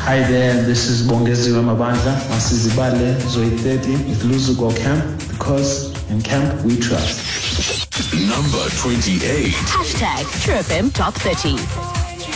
Hi there, this is Bongeziwe Mabandla, Masizibale, Zoe 30 with Luzuko Camp, because in camp we trust. Number 28. #TrueFM Top 30.